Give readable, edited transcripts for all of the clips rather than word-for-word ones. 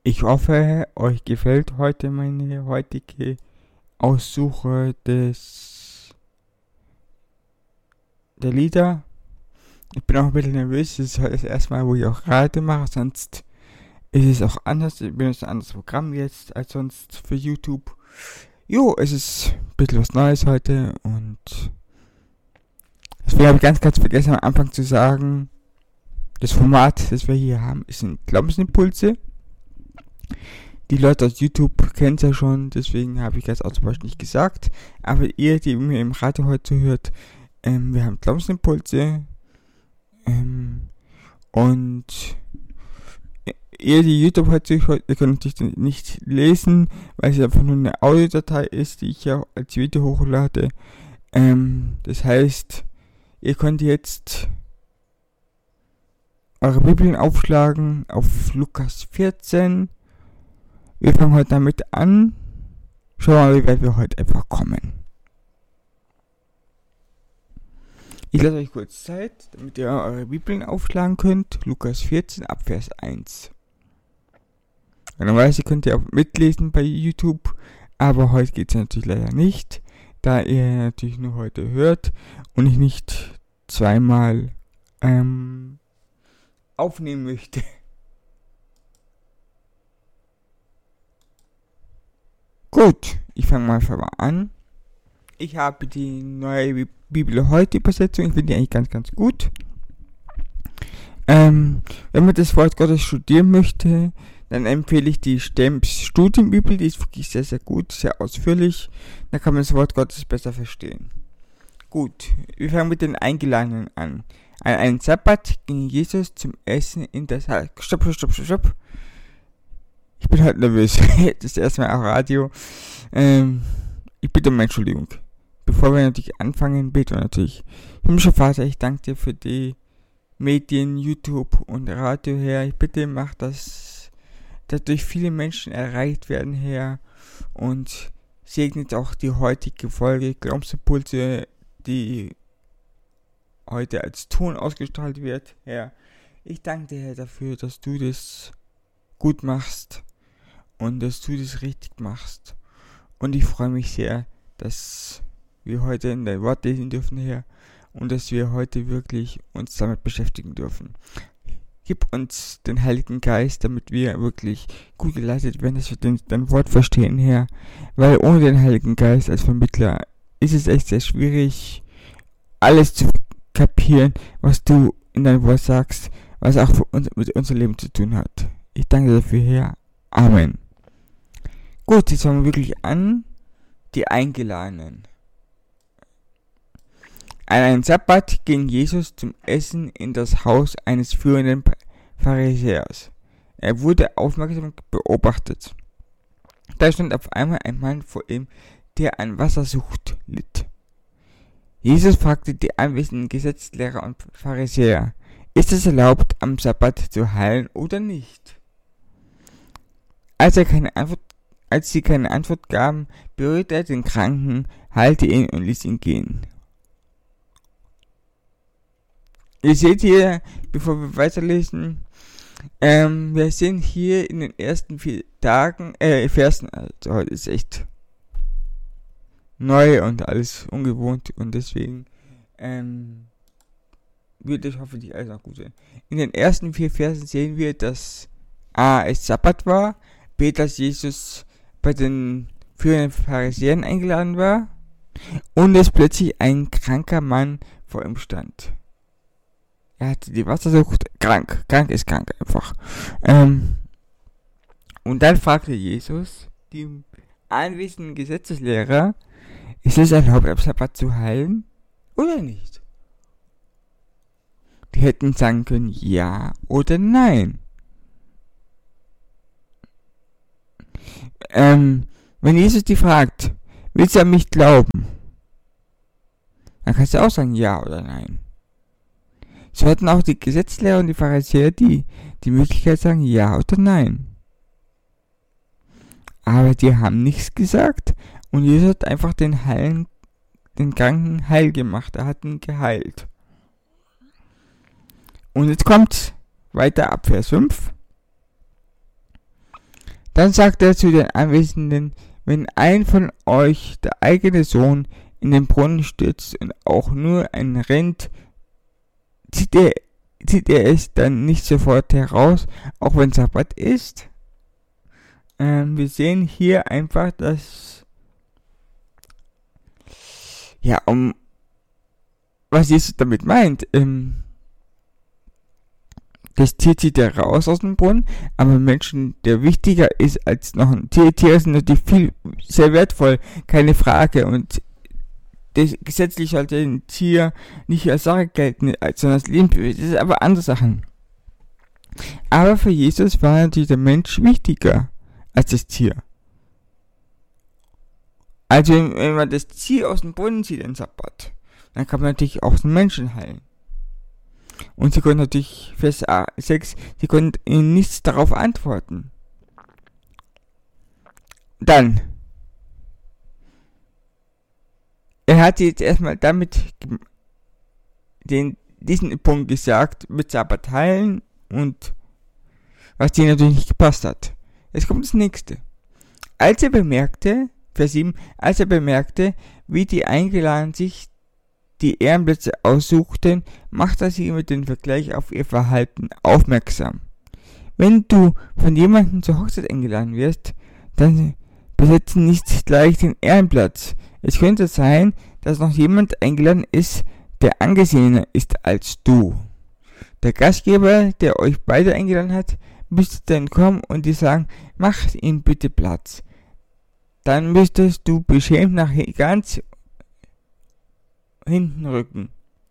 Ich hoffe, euch gefällt heute meine heutige Aussuche der Lieder. Ich bin auch ein bisschen nervös, das ist heute das erste Mal, wo ich auch Radio mache, sonst ist es auch anders. Ich benutze ein anderes Programm jetzt als sonst für YouTube. Jo, es ist ein bisschen was Neues heute und deswegen habe ich ganz vergessen am Anfang zu sagen, das Format, das wir hier haben, sind Glaubensimpulse. Die Leute aus YouTube kennen es ja schon, deswegen habe ich das auch zum Beispiel nicht gesagt. Aber ihr, die mir im Radio heute hört, wir haben Glaubensimpulse. Und ihr, die YouTube heute hört, ihr könnt natürlich nicht lesen, weil es einfach nur eine Audiodatei ist, die ich ja als Video hochlade. Das heißt, ihr könnt jetzt eure Bibeln aufschlagen auf Lukas 14. Wir fangen heute damit an. Schauen wir mal, wie weit wir heute einfach kommen. Ich lasse euch kurz Zeit, damit ihr eure Bibeln aufschlagen könnt. Lukas 14 ab Vers 1. Normalerweise könnt ihr auch mitlesen bei YouTube, aber heute geht es natürlich leider nicht, da ihr natürlich nur heute hört und ich nicht zweimal aufnehmen möchte. Gut, ich fange mal einfach mal an. Ich habe die neue Bibel heute Übersetzung, ich finde die eigentlich ganz gut. Wenn man das Wort Gottes studieren möchte, dann empfehle ich die Stemms Studienbibel, die ist wirklich sehr gut, sehr ausführlich. Da kann man das Wort Gottes besser verstehen. Gut, wir fangen mit den Eingeladenen an. An einem Sabbat ging Jesus zum Essen in das Haus. Stopp. Ich bin halt nervös. Das ist erstmal auch Radio. Ich bitte um Entschuldigung. Bevor wir natürlich anfangen, bitte natürlich. Himmlischer Vater, ich danke dir für die Medien, YouTube und Radio, Herr. Ich bitte, mach das, dass durch viele Menschen erreicht werden, Herr. Und segnet auch die heutige Folge Glaubensimpulse, die heute als Ton ausgestrahlt wird, Herr. Ich danke dir, Herr, dafür, dass du das gut machst und dass du das richtig machst. Und ich freue mich sehr, dass wir heute in dein Wort lesen dürfen, Herr, und dass wir heute wirklich uns damit beschäftigen dürfen. Gib uns den Heiligen Geist, damit wir wirklich gut geleitet werden, dass wir dein Wort verstehen, Herr, weil ohne den Heiligen Geist als Vermittler ist es echt sehr schwierig, alles zu kapieren, was du in deinem Wort sagst, was auch für uns, mit unserem Leben zu tun hat. Ich danke dafür, Herr. Amen. Gut, jetzt fangen wir wirklich an. Die Eingeladenen. An einem Sabbat ging Jesus zum Essen in das Haus eines führenden Pharisäers. Er wurde aufmerksam beobachtet. Da stand auf einmal ein Mann vor ihm, der an Wassersucht litt. Jesus fragte die anwesenden Gesetzlehrer und Pharisäer: Ist es erlaubt, am Sabbat zu heilen oder nicht? Als sie keine Antwort gaben, berührte er den Kranken, heilte ihn und ließ ihn gehen. Ihr seht hier, bevor wir weiterlesen, wir sehen hier in den ersten 4 Versen, also heute ist echt neu und alles ungewohnt und deswegen wird es hoffentlich alles auch gut sein. In den ersten 4 Versen sehen wir, dass A. es Sabbat war, B. dass Jesus bei den führenden Pharisäern eingeladen war und es plötzlich ein kranker Mann vor ihm stand. Er hatte die Wassersucht, krank ist krank einfach. Und dann fragte Jesus die anwesenden Gesetzeslehrer: Ist es erlaubt, am Sabbat zu heilen oder nicht? Die hätten sagen können, ja oder nein. Wenn Jesus die fragt, willst du an mich glauben? Dann kannst du auch sagen, ja oder nein. So hatten auch die Gesetzlehrer und die Pharisäer die Möglichkeit sagen, ja oder nein. Aber die haben nichts gesagt und Jesus hat einfach den Kranken heil gemacht. Er hat ihn geheilt. Und jetzt kommt weiter ab Vers 5. Dann sagt er zu den Anwesenden: Wenn ein von euch, der eigene Sohn, in den Brunnen stürzt und auch nur ein Rind, zieht er es dann nicht sofort heraus, auch wenn Sabbat ist? Wir sehen hier einfach, dass, was Jesus damit meint. Das Tier zieht er raus aus dem Brunnen, aber ein Menschen, der wichtiger ist als noch ein Tier. Tiere sind natürlich sehr wertvoll, keine Frage. Und gesetzlich sollte ein Tier nicht als Sache gelten, sondern als Lebensmittel. Das ist aber andere Sachen. Aber für Jesus war natürlich der Mensch wichtiger als das Tier. Also wenn man das Tier aus dem Brunnen zieht, den Sabbat, dann kann man natürlich auch den Menschen heilen. Und sie konnten natürlich, Vers 6, sie konnten ihnen nichts darauf antworten. Dann, er hat jetzt erstmal damit diesen Punkt gesagt, mit Sabbat heilen, und was denen natürlich nicht gepasst hat. Jetzt kommt das nächste. Als er bemerkte, Vers 7, wie die Eingeladenen sich die Ehrenplätze aussuchten, macht er sie mit dem Vergleich auf ihr Verhalten aufmerksam. Wenn du von jemandem zur Hochzeit eingeladen wirst, dann besetze nicht gleich den Ehrenplatz. Es könnte sein, dass noch jemand eingeladen ist, der angesehener ist als du. Der Gastgeber, der euch beide eingeladen hat, müsste dann kommen und dir sagen: Macht ihm bitte Platz. Dann müsstest du beschämt nach ganz hinten rücken.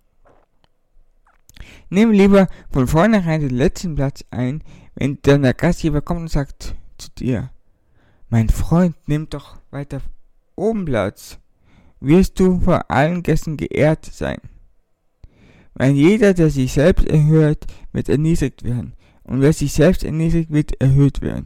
Nimm lieber von vornherein den letzten Platz ein, wenn dann der Gastgeber kommt und sagt zu dir: Mein Freund, nimm doch weiter oben Platz. Wirst du vor allen Gästen geehrt sein. Weil jeder, der sich selbst erhöht, wird erniedrigt werden. Und wer sich selbst erniedrigt, wird erhöht werden.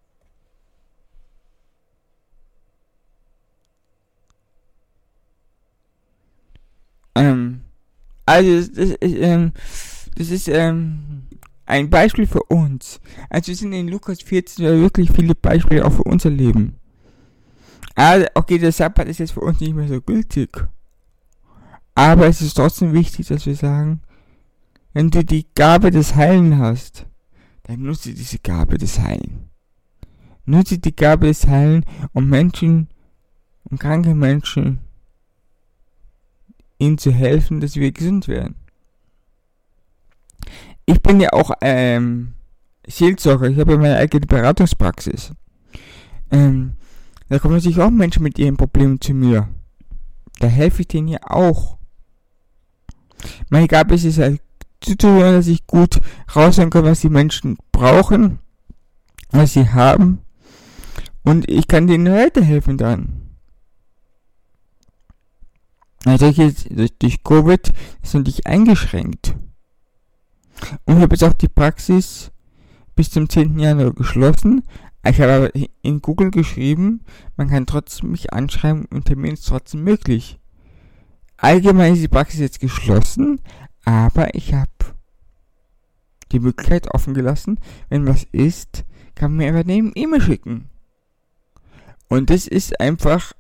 Also das ist ein Beispiel für uns. Also wir sind in Lukas 14 wirklich viele Beispiele auch für unser Leben. Also, okay, der Sabbat ist jetzt für uns nicht mehr so gültig. Aber es ist trotzdem wichtig, dass wir sagen, wenn du die Gabe des Heilen hast, dann nutze diese Gabe des Heilen. Nutze die Gabe des Heilen, um kranke Menschen, ihnen zu helfen, dass wir gesund werden. Ich bin ja auch Seelsorger, ich habe ja meine eigene Beratungspraxis. Da kommen natürlich auch Menschen mit ihren Problemen zu mir. Da helfe ich denen ja auch. Meine Gabe ist es halt zuzuhören, dass ich gut raushören kann, was die Menschen brauchen, was sie haben. Und ich kann denen weiterhelfen dann. Also jetzt durch Covid ist natürlich eingeschränkt. Und ich habe jetzt auch die Praxis bis zum 10. Januar geschlossen. Ich habe aber in Google geschrieben, man kann trotzdem mich anschreiben und Termin ist trotzdem möglich. Allgemein ist die Praxis jetzt geschlossen, aber ich habe die Möglichkeit offen gelassen, wenn was ist, kann man mir einfach eine E-Mail schicken. Und das ist einfach,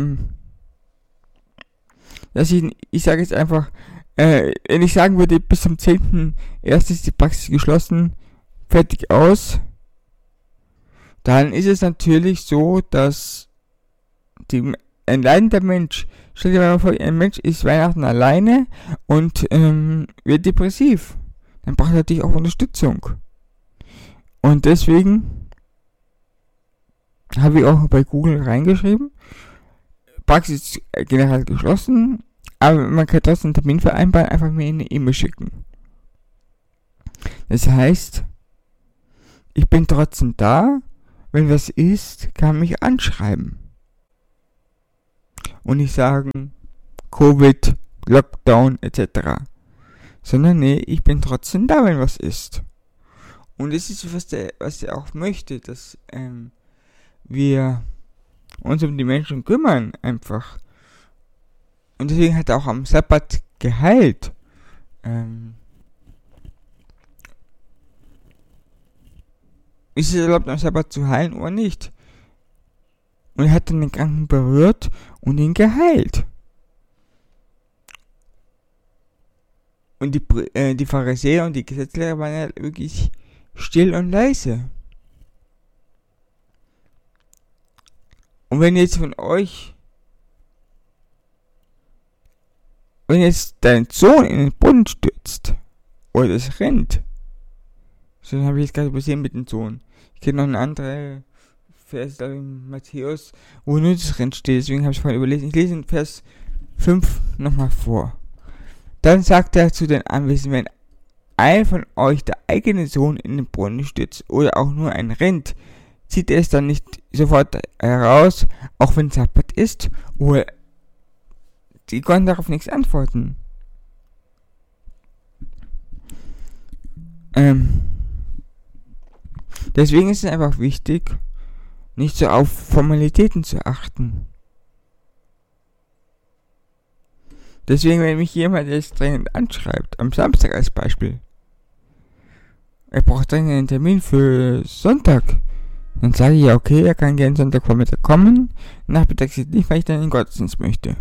dass ich sage jetzt einfach, wenn ich sagen würde, bis zum 10.1. ist die Praxis geschlossen, fertig aus, dann ist es natürlich so, dass ein leidender Mensch, stell dir mal vor, ein Mensch ist Weihnachten alleine und wird depressiv. Dann braucht er natürlich auch Unterstützung. Und deswegen habe ich auch bei Google reingeschrieben, Praxis generell geschlossen, aber man kann trotzdem einen Termin vereinbaren, einfach mir eine E-Mail schicken. Das heißt, ich bin trotzdem da, wenn was ist, kann mich anschreiben. Und nicht sagen, Covid, Lockdown, etc. Sondern nee, ich bin trotzdem da, wenn was ist. Und das ist, was er auch möchte, dass wir uns um die Menschen kümmern, einfach. Und deswegen hat er auch am Sabbat geheilt. ist es erlaubt, am Sabbat zu heilen oder nicht? Und er hat dann den Kranken berührt und ihn geheilt. Und die Pharisäer und die Gesetzlehrer waren ja wirklich still und leise. Und wenn jetzt dein Sohn in den Brunnen stürzt, oder das rennt, so dann habe ich jetzt gerade übersehen mit dem Sohn. Ich kenne noch eine andere Vers in Matthäus, wo nur das Rennt steht, deswegen habe ich vorhin überlesen. Ich lese in Vers 5 nochmal vor. Dann sagt er zu den Anwesenden, wenn ein von euch der eigene Sohn in den Brunnen stürzt oder auch nur ein Rind, zieht er es dann nicht sofort heraus, auch wenn Sabbat ist? Oder die konnten darauf nichts antworten. Deswegen ist es einfach wichtig, nicht so auf Formalitäten zu achten. Deswegen, wenn mich jemand jetzt dringend anschreibt, am Samstag als Beispiel, er braucht dringend einen Termin für Sonntag, dann sage ich ja, okay, er kann gerne Sonntagvormittag kommen, nachmittags nicht, weil ich dann in den Gottesdienst möchte.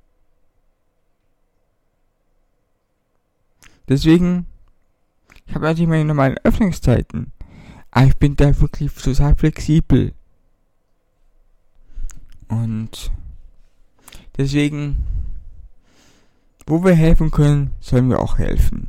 Deswegen, ich habe natürlich meine normalen Öffnungszeiten, aber ich bin da wirklich total flexibel. Und deswegen, wo wir helfen können, sollen wir auch helfen.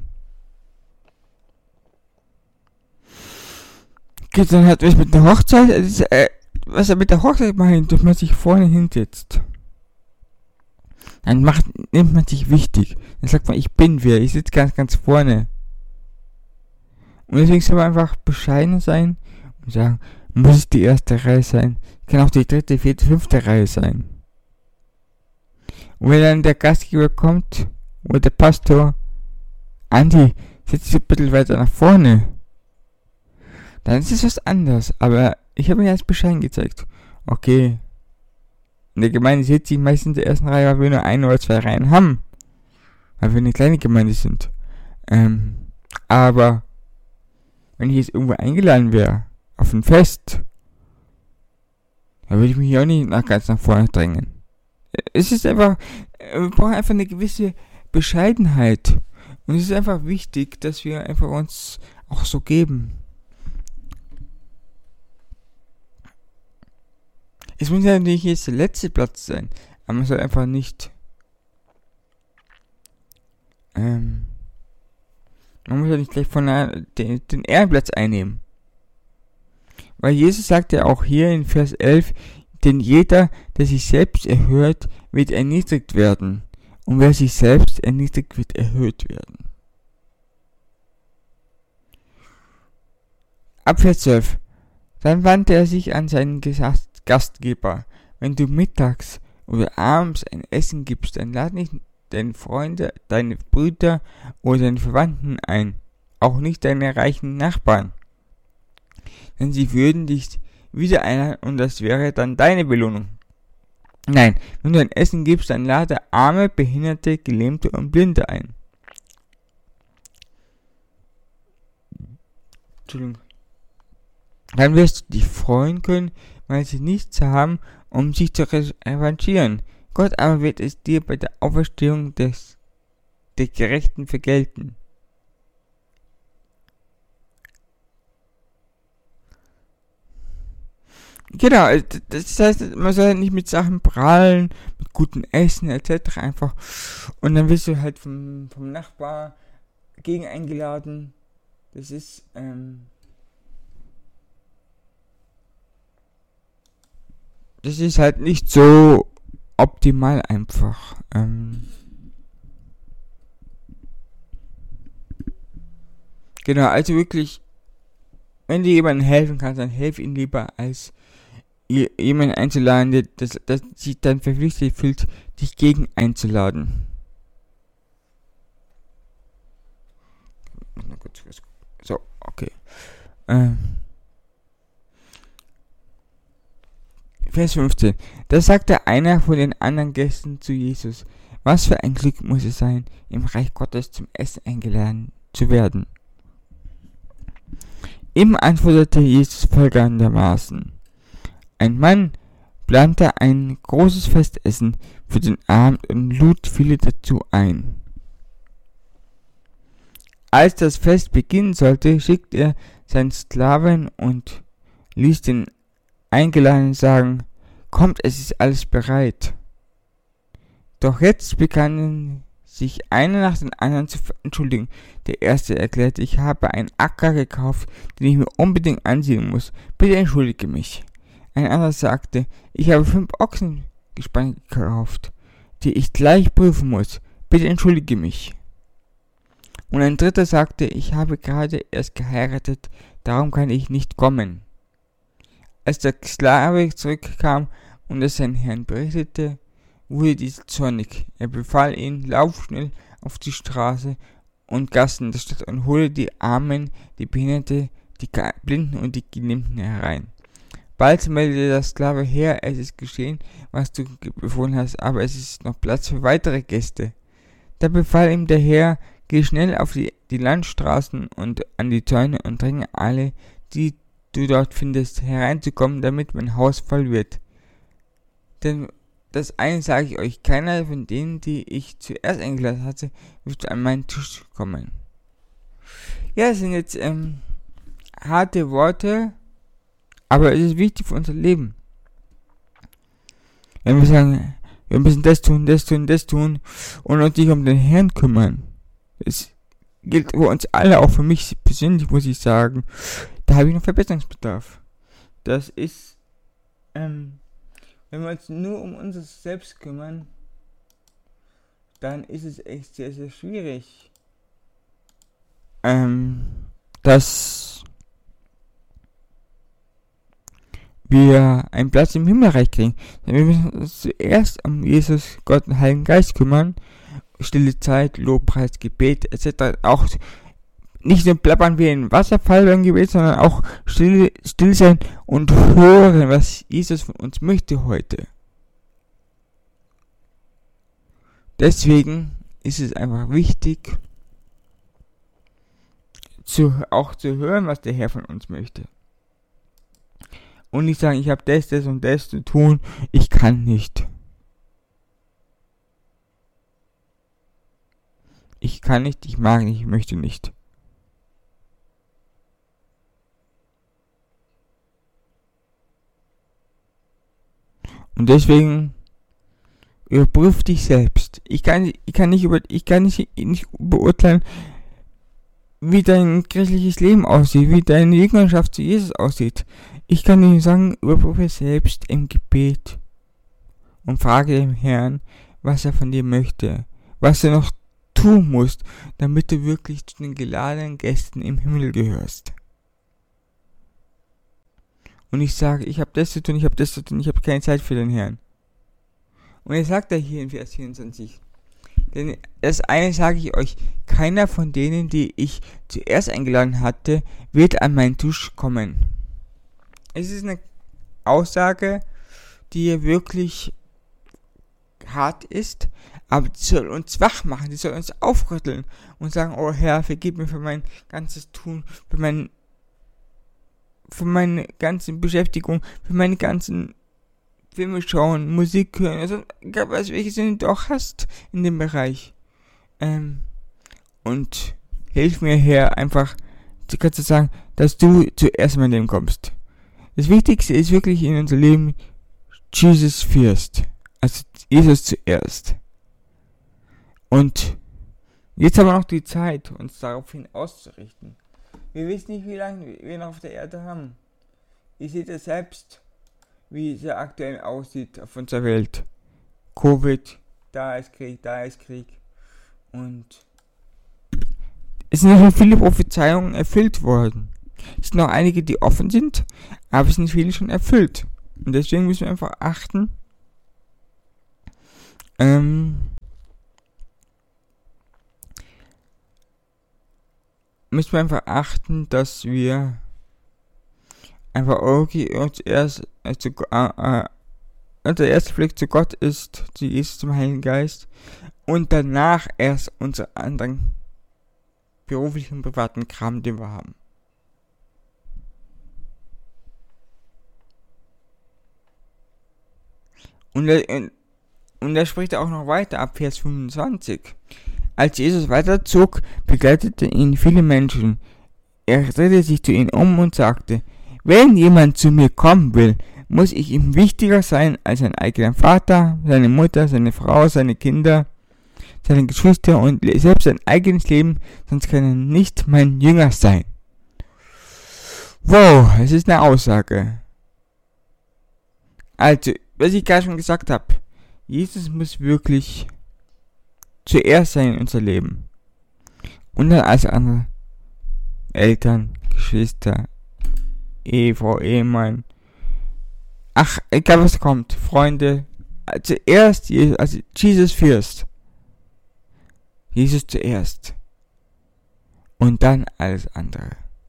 Okay, dann hat was mit der Hochzeit, was er mit der Hochzeit meint, dass man sich vorne hinsetzt. Dann nimmt man sich wichtig. Dann sagt man, ich bin wer, ich sitze ganz, ganz vorne. Und deswegen soll man einfach bescheiden sein und sagen, muss es die erste Reihe sein, kann auch die dritte, vierte, fünfte Reihe sein. Und wenn dann der Gastgeber kommt, oder der Pastor, Andi, setz dich ein bisschen weiter nach vorne, dann ist es was anderes. Aber ich habe mir jetzt Bescheid gezeigt. Okay, in der Gemeinde sitze ich meistens in der ersten Reihe, weil wir nur 1 oder 2 Reihen haben. Weil wir eine kleine Gemeinde sind. Aber wenn ich jetzt irgendwo eingeladen wäre, auf ein Fest, dann würde ich mich auch nicht ganz nach vorne drängen. Es ist einfach, wir brauchen einfach eine gewisse Bescheidenheit. Und es ist einfach wichtig, dass wir einfach uns auch so geben. Es muss ja nicht jetzt der letzte Platz sein, aber man soll einfach nicht man muss ja nicht gleich den Ehrenplatz einnehmen. Weil Jesus sagt ja auch hier in Vers 11, denn jeder, der sich selbst erhöht, wird erniedrigt werden. Und wer sich selbst erniedrigt, wird erhöht werden. Ab Vers 12. Dann wandte er sich an seinen Gastgeber. Wenn du mittags oder abends ein Essen gibst, dann lad nicht deine Freunde, deine Brüder oder deine Verwandten ein. Auch nicht deine reichen Nachbarn. Denn sie würden dich wieder einladen und das wäre dann deine Belohnung. Nein, wenn du ein Essen gibst, dann lade Arme, Behinderte, Gelähmte und Blinde ein. Entschuldigung. Dann wirst du dich freuen können, weil sie nichts haben, um sich zu revanchieren. Gott aber wird es dir bei der Auferstehung der Gerechten vergelten. Genau, das heißt, man soll nicht mit Sachen prahlen, mit gutem Essen etc. einfach. Und dann wirst du halt vom Nachbar gegen eingeladen. Das ist, das ist halt nicht so optimal einfach. Genau, also wirklich, wenn dir jemandem helfen kannst, dann helf ihm lieber, als jemanden einzuladen, der sich dann verpflichtet fühlt, dich gegen einzuladen. So, okay. Vers 15. Da sagte einer von den anderen Gästen zu Jesus, was für ein Glück muss es sein, im Reich Gottes zum Essen eingeladen zu werden. Ihm antwortete Jesus folgendermaßen: Ein Mann plante ein großes Festessen für den Abend und lud viele dazu ein. Als das Fest beginnen sollte, schickte er seinen Sklaven und ließ den Eingeladenen sagen: Kommt, es ist alles bereit. Doch jetzt begannen sich einer nach dem anderen zu entschuldigen. Der erste erklärte: Ich habe einen Acker gekauft, den ich mir unbedingt ansehen muss. Bitte entschuldige mich. Ein anderer sagte: Ich habe 5 Ochsengespanne gekauft, die ich gleich prüfen muss. Bitte entschuldige mich. Und ein dritter sagte: Ich habe gerade erst geheiratet, darum kann ich nicht kommen. Als der Sklave zurückkam und es seinen Herrn berichtete, wurde dieser zornig. Er befahl ihm: Lauf schnell auf die Straße und Gassen der Stadt und hole die Armen, die Behinderte, die Blinden und die Gelähmten herein. Bald meldete der Sklave: Herr, es ist geschehen, was du befohlen hast, aber es ist noch Platz für weitere Gäste. Da befahl ihm der Herr: Geh schnell auf die Landstraßen und an die Zäune und dränge alle, die du dort findest, hereinzukommen, damit mein Haus voll wird. Denn das eine sage ich euch: Keiner von denen, die ich zuerst eingeladen hatte, wird an meinen Tisch kommen. Ja, das sind jetzt harte Worte, aber es ist wichtig für unser Leben. Wenn wir sagen, wir müssen das tun und uns nicht um den Herrn kümmern. Es gilt für uns alle, auch für mich persönlich, muss ich sagen, da habe ich noch Verbesserungsbedarf. Das ist, wenn wir uns nur um uns selbst kümmern, dann ist es echt sehr, sehr schwierig, dass wir einen Platz im Himmelreich kriegen. Denn wir müssen uns zuerst um Jesus, Gott und Heiligen Geist kümmern. Stille Zeit, Lobpreis, Gebet etc. Auch nicht nur plappern wie ein Wasserfall beim Gebet, sondern auch still sein und hören, was Jesus von uns möchte heute. Deswegen ist es einfach wichtig, auch zu hören, was der Herr von uns möchte. Und nicht sagen, ich habe das und das zu tun, ich kann nicht. Ich kann nicht, ich mag nicht, ich möchte nicht. Und deswegen überprüf dich selbst. Ich kann nicht beurteilen, wie dein christliches Leben aussieht, wie deine Jüngerschaft zu Jesus aussieht. Ich kann dir sagen, überprüfe selbst im Gebet und frage dem Herrn, was er von dir möchte, was er noch tun musst, damit du wirklich zu den geladenen Gästen im Himmel gehörst. Und ich sage, ich habe das zu tun, ich habe keine Zeit für den Herrn. Und er sagt da hier in Vers 24, denn das eine sage ich euch: Keiner von denen, die ich zuerst eingeladen hatte, wird an meinen Tisch kommen. Es ist eine Aussage, die wirklich hart ist, aber die soll uns wach machen, die soll uns aufrütteln und sagen: Oh Herr, vergib mir für mein ganzes Tun, für meine ganze Beschäftigung, für meine ganzen Filme schauen, Musik hören, also egal was, welche Sinne du auch hast in dem Bereich. Und hilf mir, Herr, einfach, du kannst sagen, dass du zuerst in mein Leben kommst. Das Wichtigste ist wirklich in unser Leben Jesus first, also Jesus zuerst. Und jetzt haben wir noch die Zeit, uns daraufhin auszurichten. Wir wissen nicht, wie lange wir noch auf der Erde haben. Ihr seht ja selbst, wie es ja aktuell aussieht auf unserer Welt. Covid, da ist Krieg. Und es sind noch viele Prophezeiungen erfüllt worden. Es sind noch einige, die offen sind, aber es sind viele schon erfüllt. Und deswegen müssen wir einfach achten, dass wir einfach unser erster Blick zu Gott ist, zu Jesus, zum Heiligen Geist, und danach erst unsere anderen beruflichen, privaten Kram, den wir haben. Und er spricht auch noch weiter ab Vers 25. Als Jesus weiterzog, begleiteten ihn viele Menschen. Er drehte sich zu ihnen um und sagte, wenn jemand zu mir kommen will, muss ich ihm wichtiger sein als sein eigener Vater, seine Mutter, seine Frau, seine Kinder, seine Geschwister und selbst sein eigenes Leben, sonst kann er nicht mein Jünger sein. Wow, es ist eine Aussage. Also, was ich gerade schon gesagt habe, Jesus muss wirklich zuerst sein in unser Leben. Und dann alles andere. Eltern, Geschwister, Ehefrau, Ehemann. Ach, egal was kommt. Freunde. Zuerst, also Jesus first. Jesus zuerst. Und dann alles andere.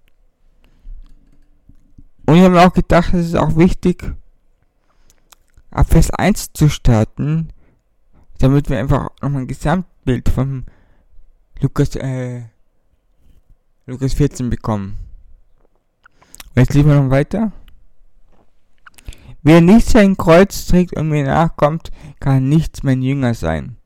Und ich habe mir auch gedacht, es ist auch wichtig, ab Vers 1 zu starten, damit wir einfach nochmal ein Gesamtbild von Lukas 14 bekommen. Und jetzt lesen wir noch weiter. Wer nicht sein Kreuz trägt und mir nachkommt, kann nicht mein Jünger sein.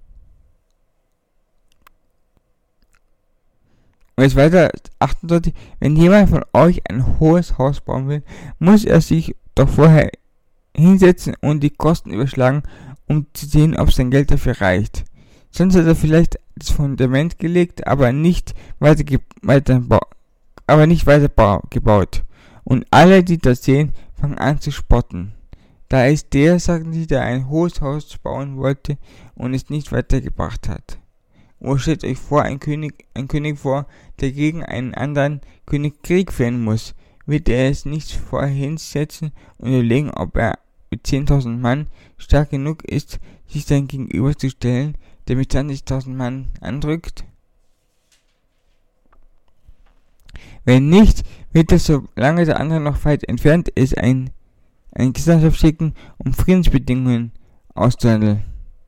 Und jetzt weiter 28. Wenn jemand von euch ein hohes Haus bauen will, muss er sich doch vorher hinsetzen und die Kosten überschlagen, um zu sehen, ob sein Geld dafür reicht. Sonst hat er vielleicht das Fundament gelegt, aber nicht weiter gebaut. Und alle, die das sehen, fangen an zu spotten. Da ist der, sagen sie, der ein hohes Haus bauen wollte und es nicht weitergebracht hat. Oder stellt euch vor, ein König vor, der gegen einen anderen König Krieg führen muss. Wird er es nicht vorher hinsetzen und überlegen, ob er mit 10.000 Mann stark genug ist, sich sein Gegenüber zu stellen, der mit 20.000 Mann andrückt? Wenn nicht, wird er, solange der andere noch weit entfernt ist, eine Gesellschaft schicken, um Friedensbedingungen auszuhandeln.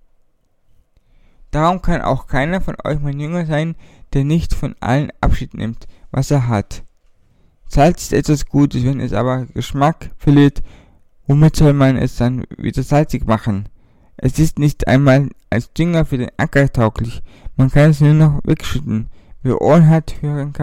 Darum kann auch keiner von euch mein Jünger sein, der nicht von allen Abschied nimmt, was er hat. Salz ist etwas Gutes, wenn es aber Geschmack verliert, womit soll man es dann wieder salzig machen? Es ist nicht einmal als Dünger für den Acker tauglich, man kann es nur noch wegschütten. Wer Ohren hat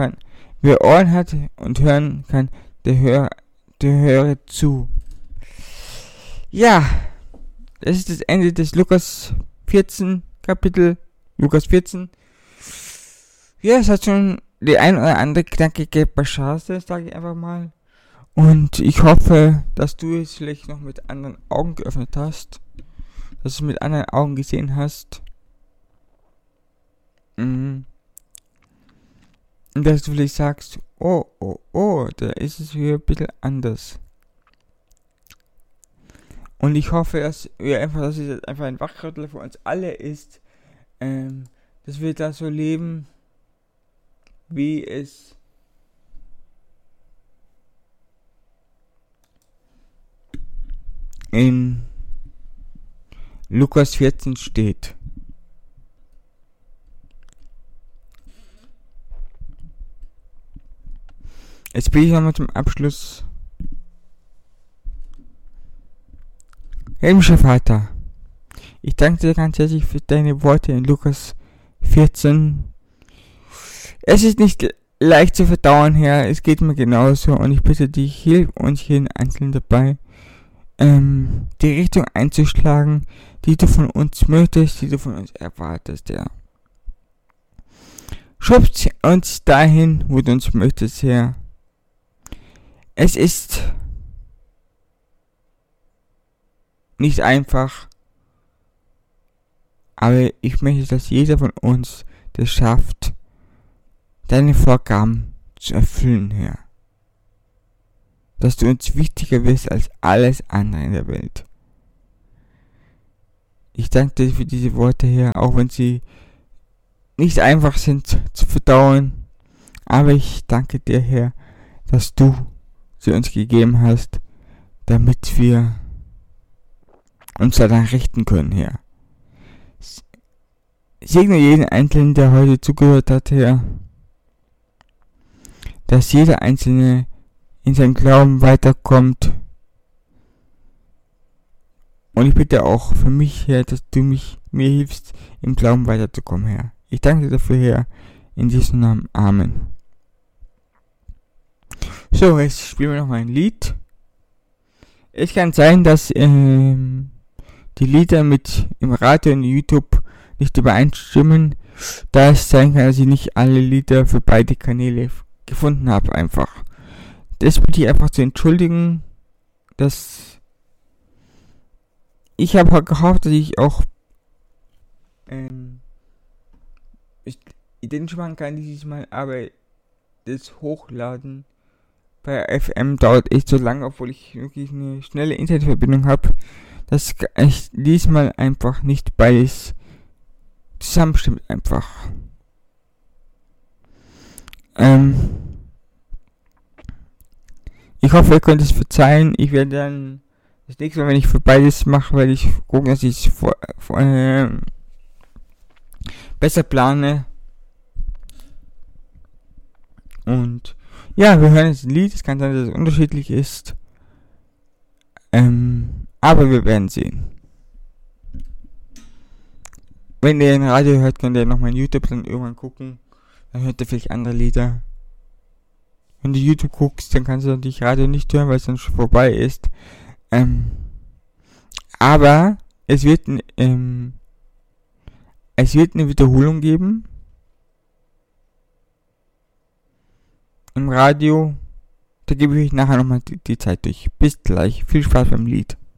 und hören kann, der höre zu. Ja, das ist das Ende des Lukas 14 Kapitel, Lukas 14. Ja, es hat schon die ein oder andere knackige Passage, sage ich einfach mal. Und ich hoffe, dass du es vielleicht noch mit anderen Augen geöffnet hast. Dass du es mit anderen Augen gesehen hast. Und dass du vielleicht sagst, oh, da ist es wieder ein bisschen anders. Und ich hoffe, dass es jetzt einfach ein Wachrüttel für uns alle ist, dass wir da so leben, wie es in Lukas 14 steht. Jetzt bin ich nochmal zum Abschluss. Himmlischer Vater, ich danke dir ganz herzlich für deine Worte in Lukas 14. Es ist nicht leicht zu verdauen, Herr, es geht mir genauso und ich bitte dich, hilf uns jeden Einzelnen dabei, die Richtung einzuschlagen, die du von uns möchtest, die du von uns erwartest, Herr. Schubst uns dahin, wo du uns möchtest, Herr. Es ist nicht einfach, aber ich möchte, dass jeder von uns das schafft, deine Vorgaben zu erfüllen, Herr. Dass du uns wichtiger wirst als alles andere in der Welt. Ich danke dir für diese Worte, Herr, auch wenn sie nicht einfach sind zu verdauen. Aber ich danke dir, Herr, dass du sie uns gegeben hast, damit wir uns daran richten können, Herr. Segne jeden Einzelnen, der heute zugehört hat, Herr, dass jeder Einzelne in seinem Glauben weiterkommt Und ich bitte auch für mich, Herr, dass du mir hilfst, im Glauben weiterzukommen, Herr. Ich danke dir dafür, Herr. In diesem Namen. Amen. So, jetzt spielen wir noch mal ein Lied. Es kann sein, dass die Lieder mit im Radio und YouTube nicht übereinstimmen, da es sein kann, dass ich nicht alle Lieder für beide Kanäle gefunden habe, einfach. Das bitte ich einfach zu entschuldigen, dass ich habe gehofft, dass ich auch identisch machen kann dieses Mal, aber das Hochladen bei FM dauert echt so lange, obwohl ich wirklich eine schnelle Internetverbindung habe, dass ich diesmal einfach nicht beides zusammenstimmt einfach. Ich hoffe, ihr könnt es verzeihen. Ich werde dann das nächste Mal, wenn ich für beides mache, werde ich gucken, dass ich es besser plane. Und ja, wir hören jetzt ein Lied. Es kann sein, dass es unterschiedlich ist. Aber wir werden sehen. Wenn ihr ein Radio hört, könnt ihr noch mal in YouTube dann irgendwann gucken. Dann hört ihr vielleicht andere Lieder. Wenn du YouTube guckst, dann kannst du natürlich Radio nicht hören, weil es dann schon vorbei ist. Aber es wird eine Wiederholung geben. Im Radio. Da gebe ich euch nachher nochmal die Zeit durch. Bis gleich. Viel Spaß beim Lied.